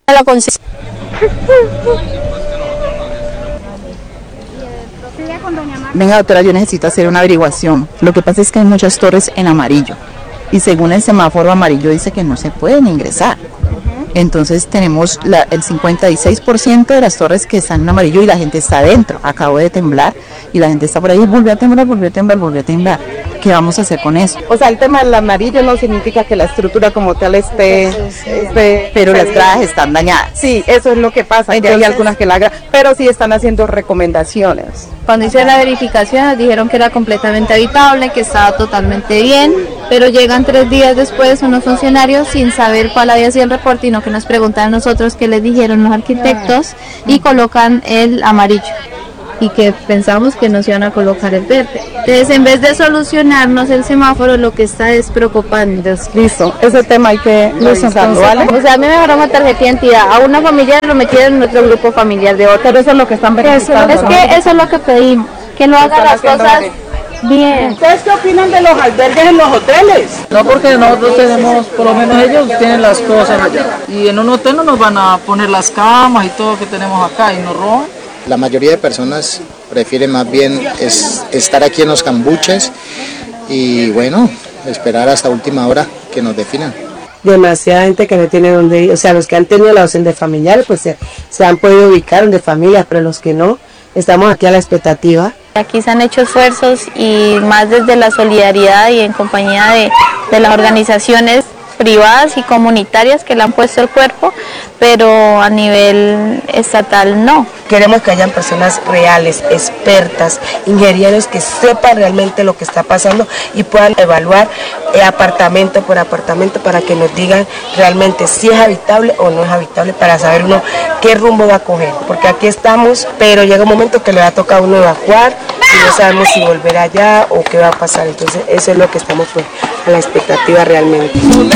la conciencia. Venga, doctora, yo necesito hacer una averiguación. Lo que pasa es que hay muchas torres en amarillo y según el semáforo amarillo dice que no se pueden ingresar. Entonces tenemos el 56% de las torres que están en amarillo y la gente está adentro. Acabo de temblar y la gente está por ahí, volvió a temblar, volvió a temblar, volvió a temblar. ¿Qué vamos a hacer con eso? O sea, el tema del amarillo no significa que la estructura como tal esté pero las gradas están dañadas. Sí, eso es lo que pasa. Entonces, hay algunas que pero sí están haciendo recomendaciones. Cuando hice la verificación nos dijeron que era completamente habitable, que estaba totalmente bien, pero llegan 3 días después unos funcionarios sin saber cuál había sido el reporte y no que nos preguntan a nosotros qué les dijeron los arquitectos y colocan el amarillo y que pensamos que nos iban a colocar el verde. Entonces, en vez de solucionarnos el semáforo, lo que está es preocupando. Listo, ese tema hay que revisarlo, ¿vale? O sea, a mí me agarró una tarjeta de identidad, a una familiar lo metieron en otro grupo familiar de otro. Pero eso es lo que están verificando. Es que eso es lo que pedimos, que no haga las cosas bien. ¿Ustedes qué opinan de los albergues en los hoteles? No, porque nosotros tenemos, por lo menos ellos tienen las cosas allá. Y en un hotel no nos van a poner las camas y todo lo que tenemos acá y nos roban. La mayoría de personas prefieren más bien estar aquí en los cambuches y bueno, esperar hasta última hora que nos definan. Demasiada gente que no tiene donde ir, o sea, los que han tenido la opción de familiares pues se han podido ubicar donde familias, pero los que no, estamos aquí a la expectativa. Aquí se han hecho esfuerzos y más desde la solidaridad y en compañía de las organizaciones privadas y comunitarias que le han puesto el cuerpo, pero a nivel estatal no. Queremos que hayan personas reales, expertas, ingenieros que sepan realmente lo que está pasando y puedan evaluar apartamento por apartamento para que nos digan realmente si es habitable o no es habitable para saber uno qué rumbo va a coger, porque aquí estamos, pero llega un momento que le va a tocar a uno evacuar y no sabemos si volver allá o qué va a pasar, entonces eso es lo que estamos pues, a la expectativa realmente.